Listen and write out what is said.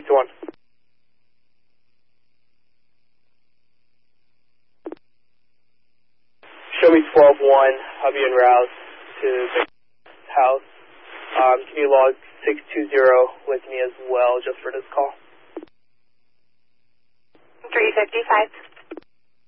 1. Show me 12-1. I'll be en route to the house. Can you log 620 with me as well, just for this call? 355.